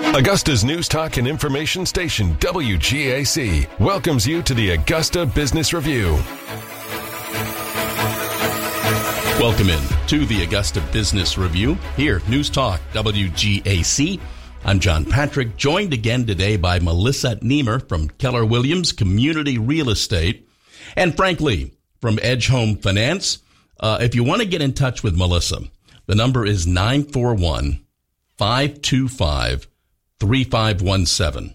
Augusta's news talk and information station, WGAC, welcomes you to the Augusta Business Review. Welcome in to the Augusta Business Review. Here, News Talk, WGAC. I'm John Patrick, joined again today by Melissa Niemer from Keller Williams Community Real Estate and Frank Lee from Edge Home Finance. If you want to get in touch with Melissa, the number is 941-525-3517.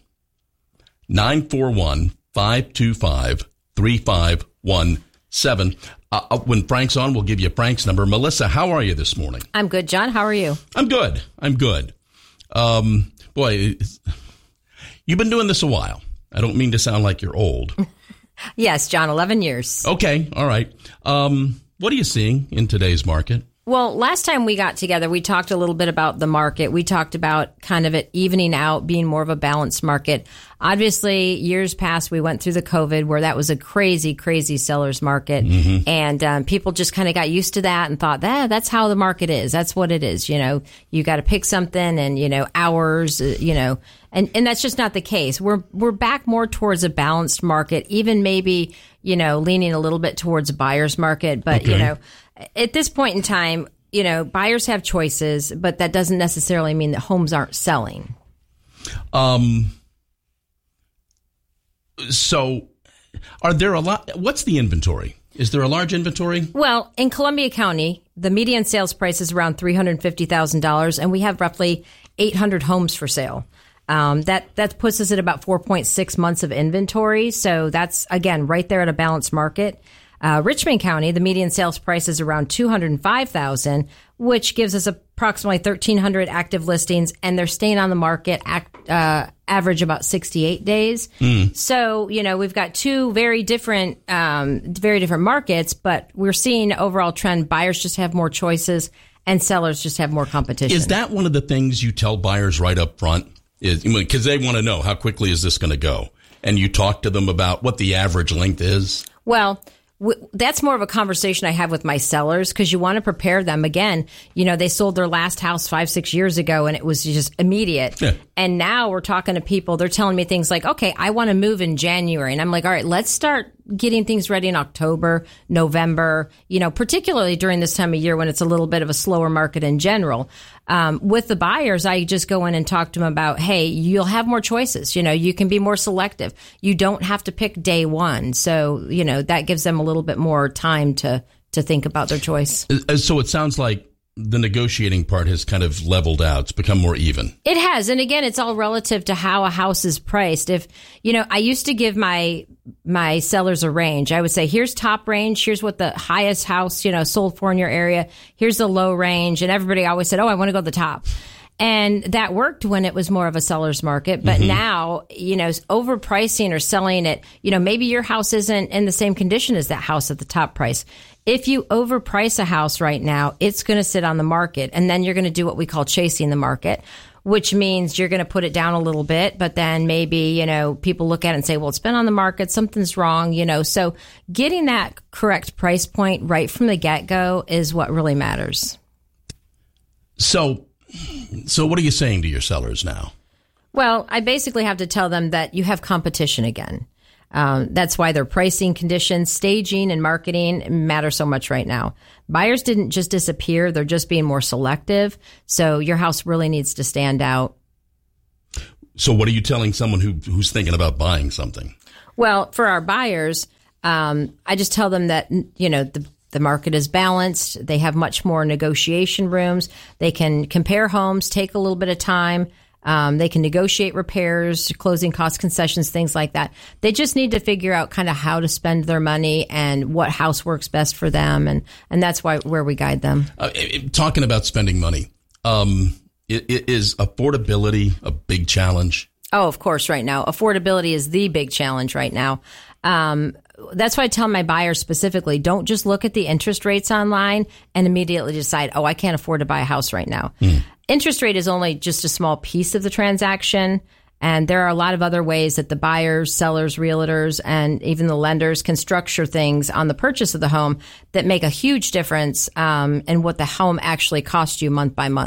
941-525-3517. When Frank's on, we'll give you Frank's number. Melissa, how are you this morning? I'm good, John. How are you? I'm good. Boy, you've been doing this a while. I don't mean to sound like you're old. Yes, John, 11 years. Okay, all right. What are you seeing in today's market? Well, last time we got together, we talked a little bit about the market. We talked about kind of it evening out, being more of a balanced market. Obviously, years past, we went through the COVID where that was a crazy, crazy seller's market. Mm-hmm. And people just kind of got used to that and thought, that's how the market is. That's what it is. You know, you got to pick something and, hours, and that's just not the case. We're back more towards a balanced market, even maybe, leaning a little bit towards a buyer's market. But, okay. At this point in time, buyers have choices, but that doesn't necessarily mean that homes aren't selling. So are there a lot? What's the inventory? Is there a large inventory? Well, in Columbia County, the median sales price is around $350,000, and we have roughly 800 homes for sale. That puts us at about 4.6 months of inventory. So that's, again, right there at a balanced market. Richmond County, the median sales price is around $205,000, which gives us approximately 1,300 active listings, and they're staying on the market average about 68 days. So, we've got two very different markets, but we're seeing overall trend. Buyers just have more choices, and sellers just have more competition. Is that one of the things you tell buyers right up front? Because they want to know how quickly is this going to go, and you talk to them about what the average length is? Well, that's more of a conversation I have with my sellers because you want to prepare them. Again, they sold their last house 5-6 years ago and it was just immediate. Yeah. And now we're talking to people. They're telling me things like, okay, I want to move in January. And I'm like, all right, let's start getting things ready in October, November, particularly during this time of year when it's a little bit of a slower market in general. With the buyers, I just go in and talk to them about, hey, you'll have more choices. You can be more selective. You don't have to pick day one. So, that gives them a little bit more time to think about their choice. So it sounds like the negotiating part has kind of leveled out. It's become more even. It has. And again, it's all relative to how a house is priced. If, I used to give my sellers a range. I would say, here's top range. Here's what the highest house, sold for in your area. Here's the low range. And everybody always said, I want to go to the top. And that worked when it was more of a seller's market. But now, overpricing or selling it, maybe your house isn't in the same condition as that house at the top price. If you overprice a house right now, it's going to sit on the market. And then you're going to do what we call chasing the market, which means you're going to put it down a little bit. But then maybe, people look at it and say, well, it's been on the market. Something's wrong, So getting that correct price point right from the get-go is what really matters. So what are you saying to your sellers now? Well, I basically have to tell them that you have competition again. That's why their pricing, conditions, staging, and marketing matter so much right now. Buyers didn't just disappear. They're just being more selective. So your house really needs to stand out. So what are you telling someone who's thinking about buying something? Well, for our buyers, I just tell them that, the market is balanced. They have much more negotiation rooms. They can compare homes, take a little bit of time. They can negotiate repairs, closing cost concessions, things like that. They just need to figure out kind of how to spend their money and what house works best for them. And that's where we guide them. Talking about spending money, is affordability a big challenge? Oh, of course, right now. Affordability is the big challenge right now. That's why I tell my buyers specifically, don't just look at the interest rates online and immediately decide, I can't afford to buy a house right now. Interest rate is only just a small piece of the transaction. And there are a lot of other ways that the buyers, sellers, realtors, and even the lenders can structure things on the purchase of the home that make a huge difference in what the home actually costs you month by month.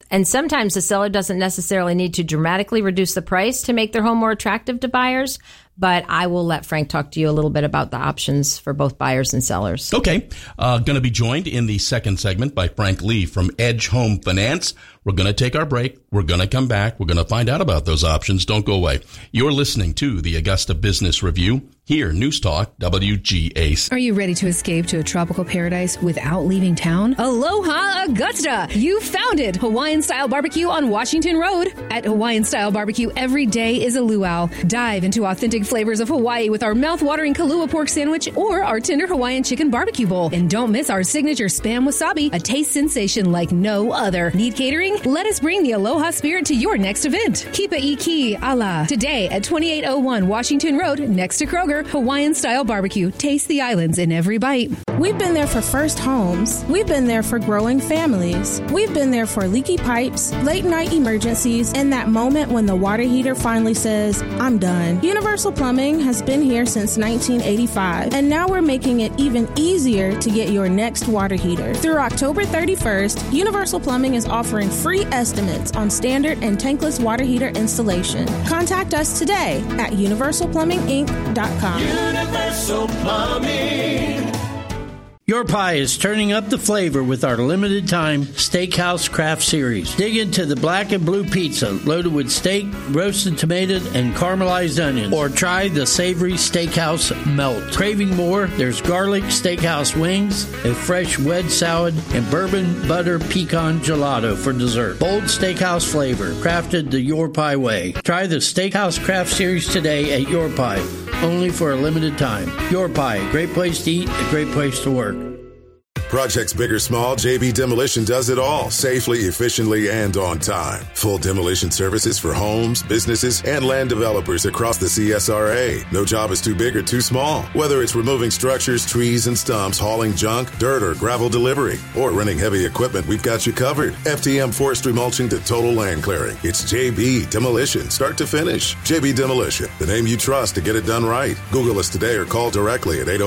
And sometimes the seller doesn't necessarily need to dramatically reduce the price to make their home more attractive to buyers. But I will let Frank talk to you a little bit about the options for both buyers and sellers. Okay. Going to be joined in the second segment by Frank Lee from Edge Home Finance. We're going to take our break. We're going to come back. We're going to find out about those options. Don't go away. You're listening to the Augusta Business Review. Here, News Talk, WGAC. Are you ready to escape to a tropical paradise without leaving town? Aloha Augusta! You found it! Hawaiian-style barbecue on Washington Road. At Hawaiian-style barbecue, every day is a luau. Dive into authentic flavors of Hawaii with our mouth-watering Kalua pork sandwich or our tender Hawaiian chicken barbecue bowl. And don't miss our signature Spam Wasabi, a taste sensation like no other. Need catering? Let us bring the Aloha spirit to your next event. Kipa Iki Ala. Today at 2801 Washington Road, next to Kroger. Hawaiian-style barbecue. Taste the islands in every bite. We've been there for first homes. We've been there for growing families. We've been there for leaky pipes, late-night emergencies, and that moment when the water heater finally says, I'm done. Universal Plumbing has been here since 1985, and now we're making it even easier to get your next water heater. Through October 31st, Universal Plumbing is offering free estimates on standard and tankless water heater installation. Contact us today at universalplumbinginc.com. Universal Plumbing. Your Pie is turning up the flavor with our limited time Steakhouse Craft Series. Dig into the black and blue pizza loaded with steak, roasted tomato, and caramelized onions. Or try the savory Steakhouse Melt. Craving more? There's garlic Steakhouse wings, a fresh wedge salad, and bourbon butter pecan gelato for dessert. Bold Steakhouse flavor, crafted the Your Pie way. Try the Steakhouse Craft Series today at Your Pie. Only for a limited time. Your Pie, a great place to eat, a great place to work. Projects big or small, JB Demolition does it all, safely, efficiently, and on time. Full demolition services for homes, businesses, and land developers across the CSRA. No job is too big or too small. Whether it's removing structures, trees, and stumps, hauling junk, dirt, or gravel delivery, or renting heavy equipment, we've got you covered. FTM forestry mulching to total land clearing. It's JB Demolition, start to finish. JB Demolition, the name you trust to get it done right. Google us today or call directly at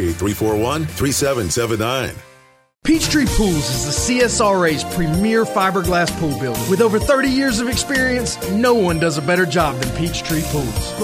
803-341-3779. Peachtree Pools is the CSRA's premier fiberglass pool builder. With over 30 years of experience, no one does a better job than Peachtree Pools.